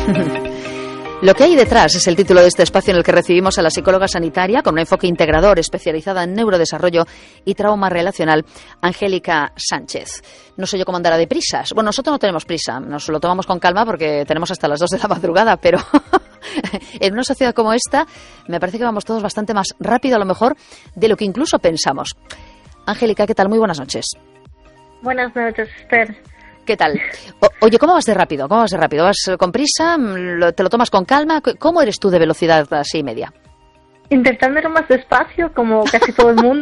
Lo que hay detrás es el título de este espacio en el que recibimos a la psicóloga sanitaria con un enfoque integrador especializada en neurodesarrollo y trauma relacional, Angélica Sánchez. No sé yo cómo andará de prisas. Bueno, nosotros no tenemos prisa, nos lo tomamos con calma porque tenemos hasta las 2 de la madrugada, pero en una sociedad como esta me parece que vamos todos bastante más rápido a lo mejor de lo que incluso pensamos. Angélica, ¿qué tal? Muy buenas noches. Buenas noches, Esther. ¿Qué tal? Oye, ¿cómo vas de rápido? ¿Vas con prisa? ¿Te lo tomas con calma? ¿Cómo eres tú de velocidad así media? Intentando ir más despacio, como casi todo el mundo.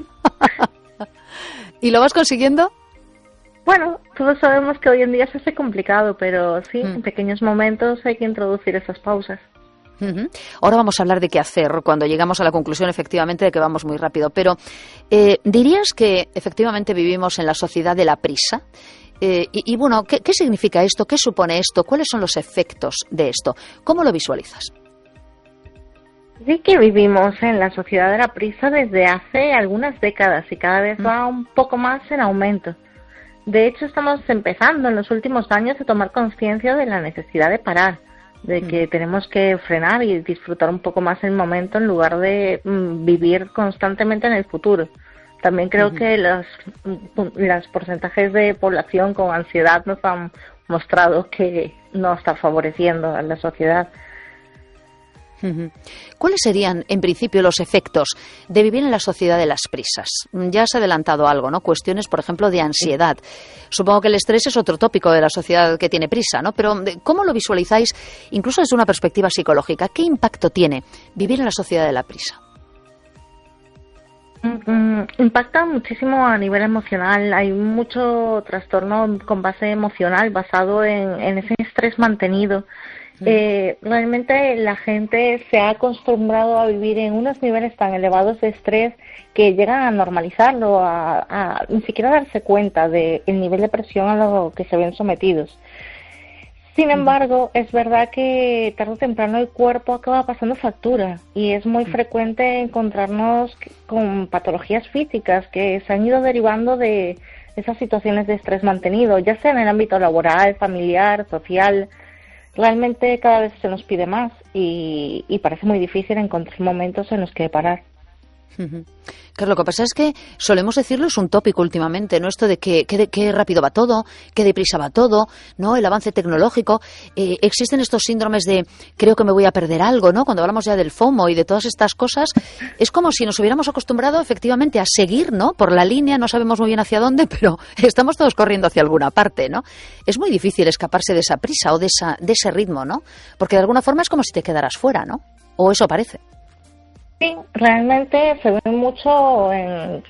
¿Y lo vas consiguiendo? Bueno, todos sabemos que hoy en día se hace complicado, pero sí, en pequeños momentos hay que introducir esas pausas. Ahora vamos a hablar de qué hacer cuando llegamos a la conclusión efectivamente de que vamos muy rápido, pero ¿dirías que efectivamente vivimos en la sociedad de la prisa? Y bueno, ¿qué significa esto? ¿Qué supone esto? ¿Cuáles son los efectos de esto? ¿Cómo lo visualizas? Sí que vivimos en la sociedad de la prisa desde hace algunas décadas y cada vez va un poco más en aumento. De hecho, estamos empezando en los últimos años a tomar conciencia de la necesidad de parar, de que tenemos que frenar y disfrutar un poco más el momento en lugar de vivir constantemente en el futuro. También creo que los porcentajes de población con ansiedad nos han mostrado que no está favoreciendo a la sociedad. ¿Cuáles serían, en principio, los efectos de vivir en la sociedad de las prisas? Ya has adelantado algo, ¿no? Cuestiones, por ejemplo, de ansiedad. Supongo que el estrés es otro tópico de la sociedad que tiene prisa, ¿no? Pero ¿cómo lo visualizáis, incluso desde una perspectiva psicológica? ¿Qué impacto tiene vivir en la sociedad de la prisa? Impacta muchísimo a nivel emocional. Hay mucho trastorno con base emocional basado en ese estrés mantenido. Realmente la gente se ha acostumbrado a vivir en unos niveles tan elevados de estrés que llegan a normalizarlo, a ni siquiera darse cuenta del nivel de presión a lo que se ven sometidos. Sin embargo, es verdad que tarde o temprano el cuerpo acaba pasando factura y es muy frecuente encontrarnos con patologías físicas que se han ido derivando de esas situaciones de estrés mantenido, ya sea en el ámbito laboral, familiar, social. Realmente cada vez se nos pide más y parece muy difícil encontrar momentos en los que parar. Claro, lo que pasa es que solemos decirlo, es un tópico últimamente, ¿no? Esto de que rápido va todo, que deprisa va todo, ¿no? El avance tecnológico. Existen estos síndromes de creo que me voy a perder algo, ¿no? Cuando hablamos ya del FOMO y de todas estas cosas, es como si nos hubiéramos acostumbrado efectivamente a seguir, ¿no? Por la línea, no sabemos muy bien hacia dónde, pero estamos todos corriendo hacia alguna parte, ¿no? Es muy difícil escaparse de esa prisa o de ese ritmo, ¿no? Porque de alguna forma es como si te quedaras fuera, ¿no? O eso parece. Sí, realmente se ve mucho en